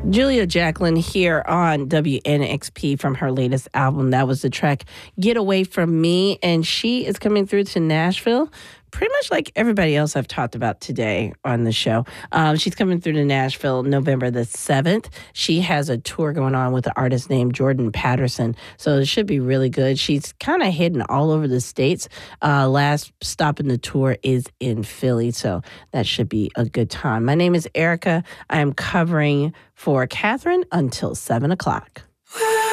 Julia Jacqueline here on WNXP from her latest album. That was the track Get Away From Me. And she is coming through to Nashville pretty much like everybody else I've talked about today on the show. She's coming through to Nashville November the 7th. She has a tour going on with an artist named Jordan Patterson. So it should be really good. She's kind of hidden all over the states. Last stop in the tour is in Philly. So that should be a good time. My name is Erica. I am covering for Catherine until 7 o'clock.